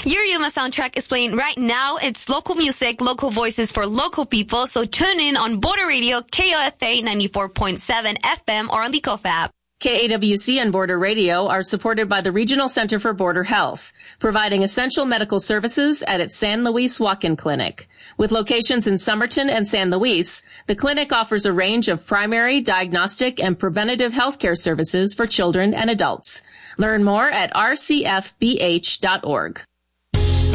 Your Yuma soundtrack is playing right now. It's local music, local voices for local people. So tune in on Border Radio, KOFA 94.7 FM or on the KOFA app. KAWC and Border Radio are supported by the Regional Center for Border Health, providing essential medical services at its San Luis Walk-in Clinic. With locations in Somerton and San Luis, the clinic offers a range of primary, diagnostic, and preventative healthcare services for children and adults. Learn more at rcfbh.org.